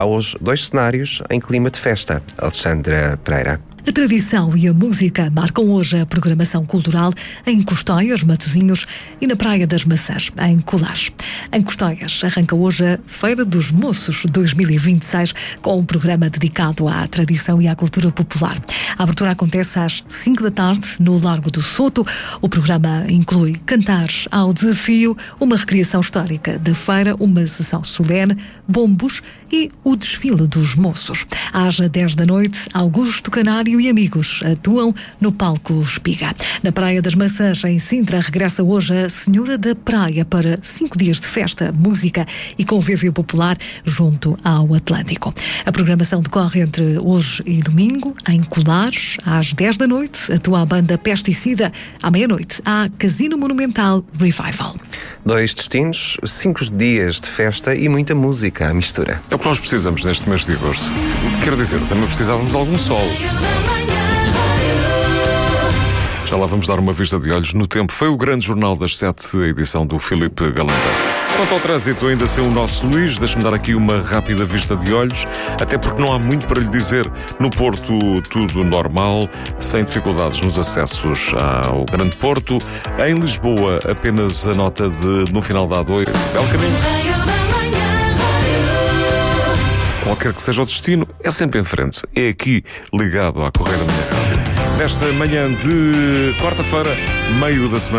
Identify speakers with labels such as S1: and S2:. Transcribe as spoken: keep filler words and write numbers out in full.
S1: Há hoje dois cenários em clima de festa. Alexandra Pereira.
S2: A tradição e a música marcam hoje a programação cultural em Custóias, Matosinhos e na Praia das Maçãs, em Colares. Em Custóias arranca hoje a Feira dos Moços dois mil e vinte e seis com um programa dedicado à tradição e à cultura popular. A abertura acontece às cinco da tarde no Largo do Soto. O programa inclui cantares ao desafio, uma recriação histórica da feira, uma sessão solene, bombos e o desfile dos moços. Às dez da noite, Augusto Canário e amigos atuam no palco Espiga. Na Praia das Maçãs, em Sintra, regressa hoje a Senhora da Praia para cinco dias de festa, música e convívio popular junto ao Atlântico. A programação decorre entre hoje e domingo, em Colares, às dez da noite, atua a banda Pesticida. À meia-noite, há Casino Monumental Revival.
S1: Dois destinos, cinco dias de festa e muita música à mistura.
S3: É o que nós precisamos neste mês de agosto. Quero dizer, também precisávamos de algum sol. Já lá vamos dar uma vista de olhos no tempo. Foi o grande jornal das sete, a edição do Filipe Galamba. Quanto ao trânsito, ainda sem o nosso Luís, deixe-me dar aqui uma rápida vista de olhos, até porque não há muito para lhe dizer. No Porto, tudo normal, sem dificuldades nos acessos ao Grande Porto. Em Lisboa, apenas a nota de no final da A dois. Belo caminho. Qualquer que seja o destino, é sempre em frente. É aqui, ligado à Correia da Minha Rádio. Nesta manhã de quarta-feira, meio da semana.